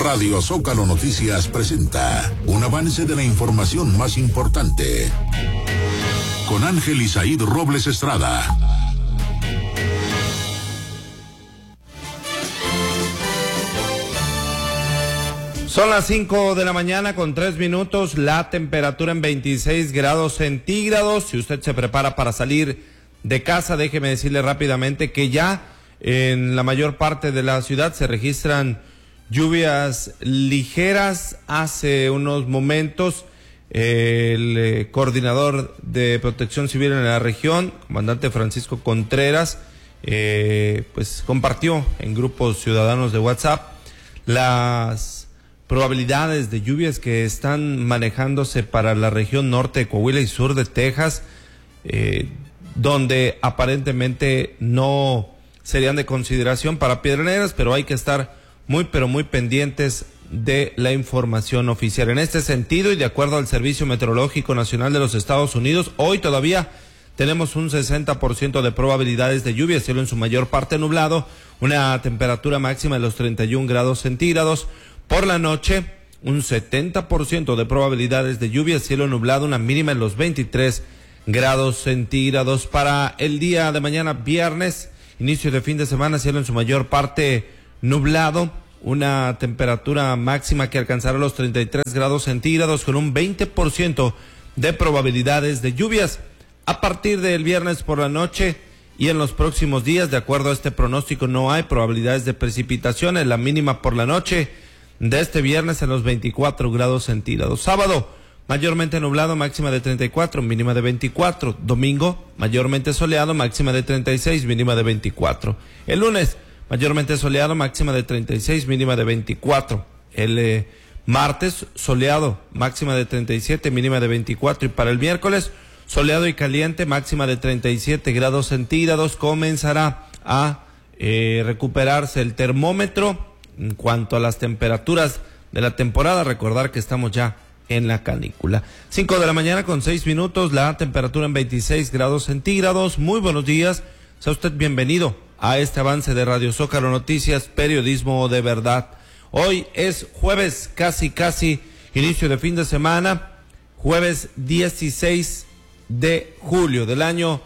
Radio Zócalo Noticias presenta un avance de la información más importante con Ángel Isaíd Robles Estrada. Son las 5 de la mañana con 3 minutos, la temperatura en 26 grados centígrados. Si usted se prepara para salir de casa, déjeme decirle rápidamente que ya en la mayor parte de la ciudad se registran lluvias ligeras. Hace unos momentos el coordinador de Protección Civil en la región, comandante Francisco Contreras, pues compartió en grupos ciudadanos de WhatsApp las probabilidades de lluvias que están manejándose para la región norte de Coahuila y sur de Texas, donde aparentemente no serían de consideración para Piedras Negras, pero hay que estar muy pendientes de la información oficial. En este sentido, y de acuerdo al Servicio Meteorológico Nacional de los Estados Unidos, hoy todavía tenemos un 60% de probabilidades de lluvia, cielo en su mayor parte nublado, una temperatura máxima de los 31 grados centígrados. Por la noche, un 70% de probabilidades de lluvia, cielo nublado, una mínima en los 23 grados centígrados. Para el día de mañana, viernes, inicio de fin de semana, cielo en su mayor parte nublado, una temperatura máxima que alcanzará los 33 grados centígrados con un 20% de probabilidades de lluvias. A partir del viernes por la noche y en los próximos días, de acuerdo a este pronóstico, no hay probabilidades de precipitaciones. La mínima por la noche de este viernes en los 24 grados centígrados. Sábado, mayormente nublado, máxima de 34, mínima de 24. Domingo, mayormente soleado, máxima de 36, mínima de 24. El lunes, mayormente soleado, máxima de 36, mínima de 24. El martes, soleado, máxima de 37, mínima de 24. Y para el miércoles, soleado y caliente, máxima de 37 grados centígrados. Comenzará a recuperarse el termómetro en cuanto a las temperaturas de la temporada. Recordar que estamos ya en la canícula. 5 de la mañana con 6 minutos, la temperatura en 26 grados centígrados. Muy buenos días, sea usted bienvenido a este avance de Radio Zócalo Noticias, periodismo de verdad. Hoy es jueves, casi inicio de fin de semana, jueves 16 de julio del año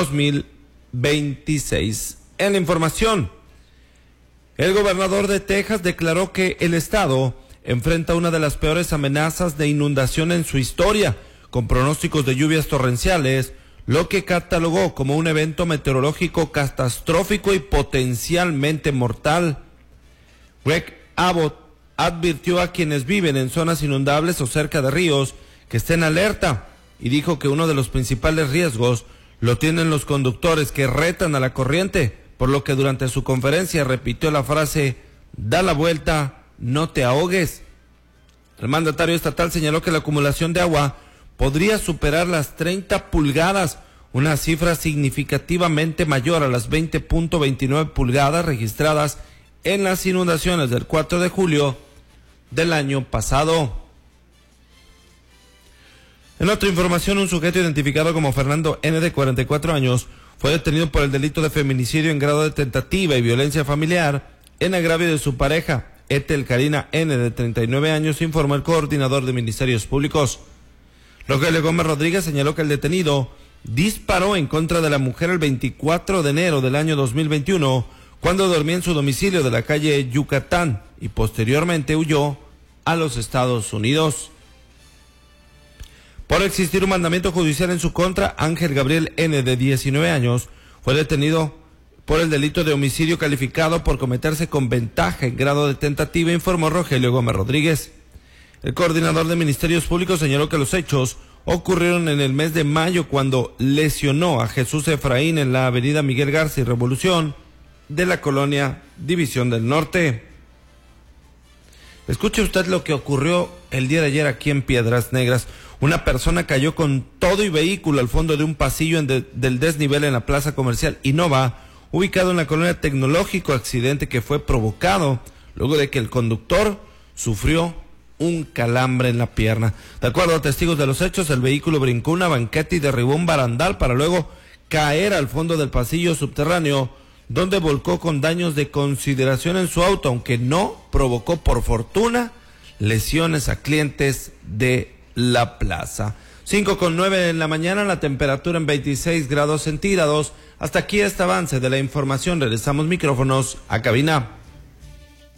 2026. En la información, el gobernador de Texas declaró que el estado enfrenta una de las peores amenazas de inundación en su historia, con pronósticos de lluvias torrenciales, lo que catalogó como un evento meteorológico catastrófico y potencialmente mortal. Greg Abbott advirtió a quienes viven en zonas inundables o cerca de ríos que estén alerta y dijo que uno de los principales riesgos lo tienen los conductores que retan a la corriente, por lo que durante su conferencia repitió la frase: da la vuelta, no te ahogues. El mandatario estatal señaló que la acumulación de agua podría superar las 30 pulgadas, una cifra significativamente mayor a las 20.29 pulgadas registradas en las inundaciones del 4 de julio del año pasado. En otra información, un sujeto identificado como Fernando N., de 44 años, fue detenido por el delito de feminicidio en grado de tentativa y violencia familiar en agravio de su pareja, Ethel Karina N., de 39 años, informó el coordinador de Ministerios Públicos. Rogelio Gómez Rodríguez señaló que el detenido disparó en contra de la mujer el 24 de enero del año 2021, cuando dormía en su domicilio de la calle Yucatán, y posteriormente huyó a los Estados Unidos. Por existir un mandamiento judicial en su contra, Ángel Gabriel N., de 19 años, fue detenido por el delito de homicidio calificado por cometerse con ventaja en grado de tentativa, informó Rogelio Gómez Rodríguez. El coordinador de Ministerios Públicos señaló que los hechos ocurrieron en el mes de mayo, cuando lesionó a Jesús Efraín en la avenida Miguel Garza y Revolución de la colonia División del Norte. Escuche usted lo que ocurrió el día de ayer aquí en Piedras Negras. Una persona cayó con todo y vehículo al fondo de un pasillo del desnivel en la plaza comercial Innova, ubicado en la colonia Tecnológico, accidente que fue provocado luego de que el conductor sufrió un calambre en la pierna. De acuerdo a testigos de los hechos, el vehículo brincó una banqueta y derribó un barandal para luego caer al fondo del pasillo subterráneo, donde volcó con daños de consideración en su auto, aunque no provocó, por fortuna, lesiones a clientes de la plaza. 5:09 en la mañana, la temperatura en 26 grados centígrados. Hasta aquí este avance de la información. Regresamos micrófonos a cabina.